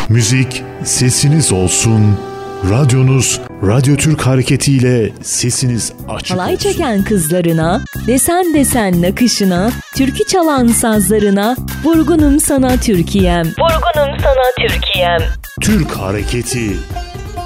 Müzik sesiniz olsun. Radyonuz Radyo Türk hareketiyle sesiniz açık Halay olsun. çeken kızlarına, desen desen nakışına, türkü çalan sazlarına, vurgunum sana Türkiye'm. Vurgunum sana Türkiye'm. Türk hareketi